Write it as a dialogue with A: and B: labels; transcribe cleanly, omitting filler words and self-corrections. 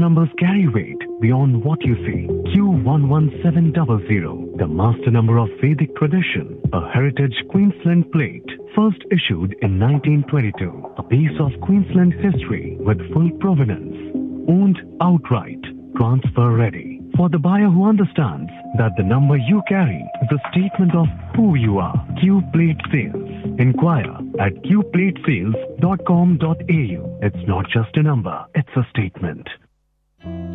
A: numbers carry weight beyond what you see. Q11700, the master number of Vedic tradition, a heritage Queensland plate, first issued in 1922. A piece of Queensland history with full provenance, owned outright, transfer ready. For the buyer who understands that the number you carry is a statement of who you are. Q Plate Sales. Inquire at qplatesales.com.au. It's not just a number, it's a statement.